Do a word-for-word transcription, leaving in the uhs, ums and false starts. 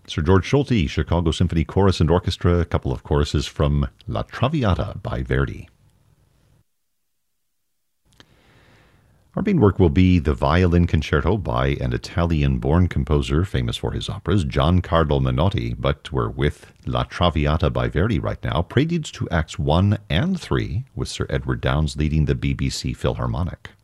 Sir George Solti, Chicago Symphony Chorus and Orchestra, a couple of choruses from La Traviata by Verdi. Our main work will be the Violin Concerto by an Italian-born composer famous for his operas, Giancarlo Menotti, but we're with La Traviata by Verdi right now, preludes to Acts one and three, with Sir Edward Downes leading the B B C Philharmonic.